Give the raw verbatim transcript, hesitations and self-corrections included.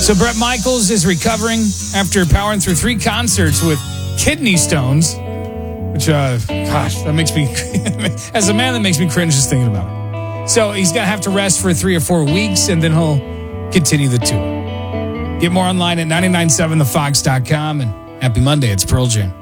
So Bret Michaels is recovering after powering through three concerts with kidney stones, which, uh, gosh, that makes me, as a man, that makes me cringe just thinking about it. So he's going to have to rest for three or four weeks, and then he'll continue the tour. Get more online at nine nine seven the fox dot com, and happy Monday. It's Pearl Jam.